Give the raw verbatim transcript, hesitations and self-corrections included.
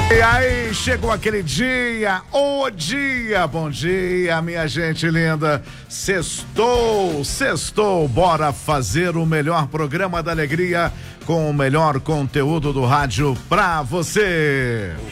E aí, chegou aquele dia, o dia, bom dia, minha gente linda, sextou, sextou, bora fazer o melhor programa da alegria com o melhor conteúdo do rádio pra você.